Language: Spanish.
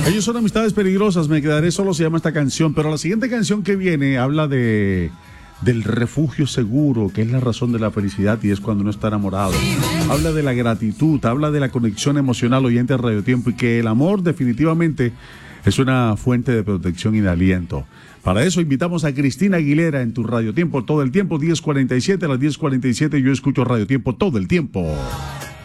Ellos son amistades peligrosas, me quedaré solo, se llama esta canción, pero la siguiente canción que viene habla del refugio seguro, que es la razón de la felicidad y es cuando uno está enamorado. Habla de la gratitud, habla de la conexión emocional, oyente de Radio Tiempo, y que el amor definitivamente es una fuente de protección y de aliento. Para eso invitamos a Cristina Aguilera en tu Radio Tiempo todo el tiempo, 10:47, a las 10:47 yo escucho Radio Tiempo todo el tiempo.